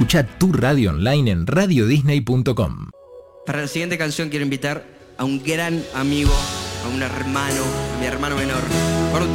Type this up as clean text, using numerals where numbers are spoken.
Escucha tu radio online en radiodisney.com. Para la siguiente canción quiero invitar a un gran amigo, a un hermano, a mi hermano menor. Por